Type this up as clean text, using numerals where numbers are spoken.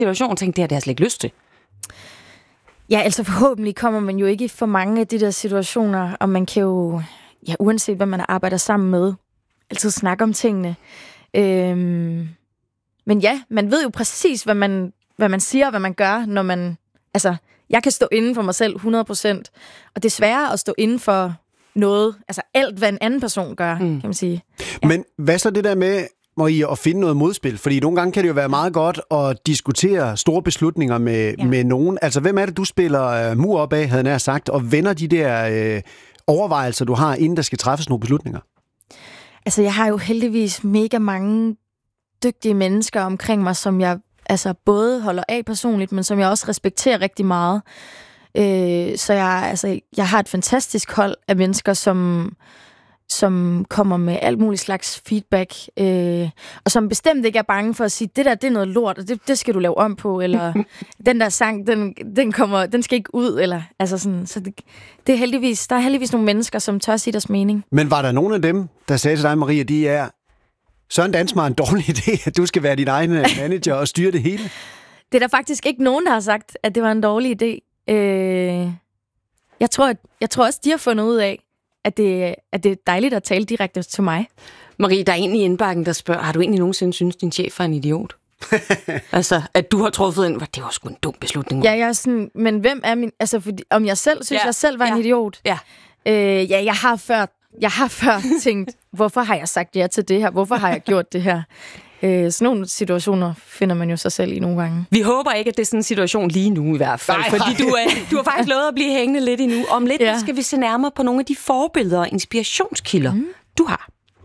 situation og tænkte, det har jeg slet ikke lyst til? Ja, altså forhåbentlig kommer man jo ikke i for mange af de der situationer, og man kan jo, ja, uanset hvad man arbejder sammen med, altid snakke om tingene. Men ja, man ved jo præcis, hvad man siger og hvad man gør, når man... Altså, jeg kan stå inden for mig selv 100%, og det er sværere at stå inden for noget, altså alt, hvad en anden person gør, kan man sige. Ja. Men hvad så det der med, Marie, at finde noget modspil? Fordi nogle gange kan det jo være meget godt at diskutere store beslutninger med nogen. Altså, hvem er det, du spiller mur op af, havde jeg sagt, og vender de der overvejelser, du har, inden der skal træffes nogle beslutninger? Altså, jeg har jo heldigvis mega mange dygtige mennesker omkring mig, som jeg altså både holder af personligt, men som jeg også respekterer rigtig meget. Så jeg har et fantastisk hold af mennesker, som kommer med alt muligt slags feedback, og som bestemt ikke er bange for at sige, det der, det er noget lort, og det skal du lave om på, eller den der sang, den skal ikke ud, eller altså sådan. Så det er heldigvis, der er heldigvis nogle mennesker, som tør sige deres mening. Men var der nogen af dem, der sagde til dig, Marie, de er Søren Dansmar en dårlig idé, at du skal være din egen manager og styre det hele? Det er der faktisk ikke nogen, der har sagt, at det var en dårlig idé. Jeg tror også, de har fundet ud af, at det er dejligt at tale direkte til mig. Marie, der er en i indbakken, der spørger, har du egentlig nogensinde synes din chef er en idiot? Altså, at du har truffet en, det var sgu en dum beslutning. Ja, jeg er sådan, men hvem er min... Altså, om jeg selv synes, jeg selv var en idiot? Ja. Jeg har før tænkt, hvorfor har jeg sagt ja til det her? Hvorfor har jeg gjort det her? Sådan nogle situationer finder man jo sig selv i nogle gange. Vi håber ikke, at det er sådan en situation lige nu i hvert fald. Nej. Fordi du har faktisk lovet at blive hængende lidt endnu. Om lidt skal vi se nærmere på nogle af de forbilleder og inspirationskilder, du har.